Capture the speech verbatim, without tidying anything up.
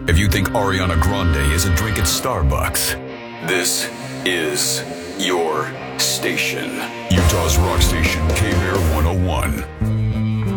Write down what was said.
If you think Ariana Grande is a drink at Starbucks, this is your station. Utah's Rock Station